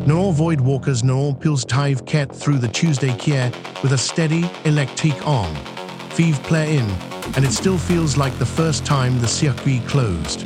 Nor void walkers nor pils tive ket through the Tuesday kier with a steady electric on. Five play in, and it still feels like the first time the circuit closed.